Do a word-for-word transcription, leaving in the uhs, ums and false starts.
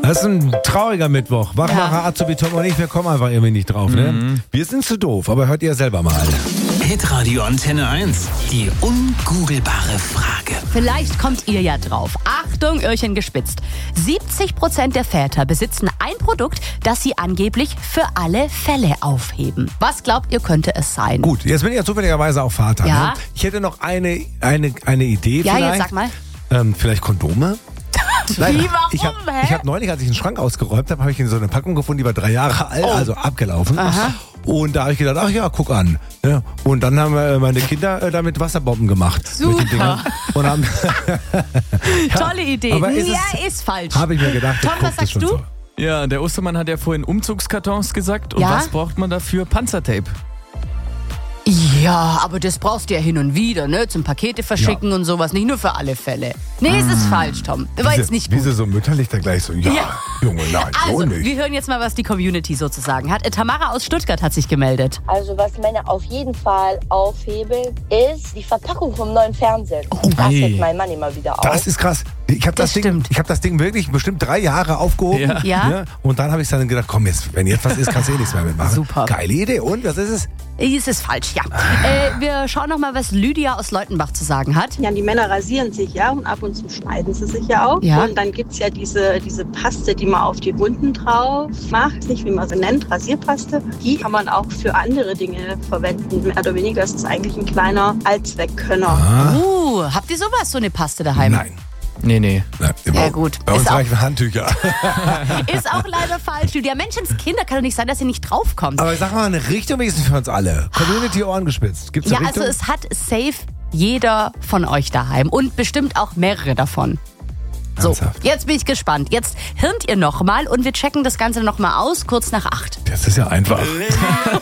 Das ist ein trauriger Mittwoch. Wachmacher, Azubi Tom und ich, wir kommen einfach irgendwie nicht drauf. Ne? Mhm. Wir sind zu doof, aber hört ihr selber mal. Hitradio Antenne eins. Die ungoogelbare Frage. Vielleicht kommt ihr ja drauf. Achtung, Öhrchen gespitzt. siebzig Prozent der Väter besitzen ein Produkt, das sie angeblich für alle Fälle aufheben. Was glaubt ihr, könnte es sein? Gut, jetzt bin ich ja zufälligerweise auch Vater. Ja. Ne? Ich hätte noch eine, eine, eine Idee Ja, vielleicht. jetzt sag mal. Ähm, vielleicht Kondome? Nein, Wie, warum, ich habe hä? hab neulich, als ich den Schrank ausgeräumt habe, habe ich in so eine Packung gefunden, die war drei Jahre alt, also abgelaufen. Aha. Und da habe ich gedacht, ach ja, guck an. Ja, und dann haben äh, meine Kinder äh, damit Wasserbomben gemacht. Super. Mit den Dingern. Und haben Tolle Idee. aber ist ja, es- ist falsch. habe ich mir gedacht, Tom, guck, was das sagst schon du? so. Ja, der Ostermann hat ja vorhin Umzugskartons gesagt. Und Ja? was braucht man dafür? Panzertape. Ja, aber das brauchst du ja hin und wieder, ne? Zum Pakete verschicken Ja. und sowas. Nicht nur für alle Fälle. Nee, es ist falsch, Tom. Das war Wie jetzt sie- nicht Wie gut. sie so mütterlich da gleich so, ja, Ja. Junge, nein, so Also, nicht. wir hören jetzt mal, was die Community sozusagen hat. Äh, Tamara aus Stuttgart hat sich gemeldet. Also was Männer auf jeden Fall aufheben, ist die Verpackung vom neuen Fernsehen. das Ei. hebt mein Mann immer wieder auf. Das ist krass. Ich habe das, Das Ding, stimmt. ich hab das Ding wirklich bestimmt drei Jahre aufgehoben. Ja. Ja. Ne? Und dann habe ich dann gedacht, komm jetzt, wenn jetzt was ist, kannst du eh nichts mehr mitmachen. Super. Geile Idee. Und was ist es? Es ist falsch, ja. Äh, wir schauen noch mal, was Lydia aus Leutenbach zu sagen hat. Ja, die Männer rasieren sich ja und ab und zu schneiden sie sich ja auch. Ja. Und dann gibt es ja diese, diese Paste, die man auf die Wunden drauf macht. Nicht wie man sie nennt, Rasierpaste. Die kann man auch für andere Dinge verwenden. Mehr oder weniger ist es eigentlich ein kleiner Allzweckkönner. Uh, habt ihr sowas, so eine Paste daheim? Nein. Nee, nee. Nein, Ja, gut. Bei uns Ist auch- reichen Handtücher. Ist auch leider falsch, Lydia. Menschenskinder, kann doch nicht sein, dass ihr nicht draufkommt. Aber sag mal, eine Richtung wenigstens für uns alle. Community Ohren gespitzt. Gibt's Ja, eine also Richtung? es hat safe jeder von euch daheim und bestimmt auch mehrere davon. So, Ernsthaft? jetzt bin ich gespannt. Jetzt hirnt ihr nochmal und wir checken das Ganze nochmal aus, kurz nach acht. Das ist ja einfach.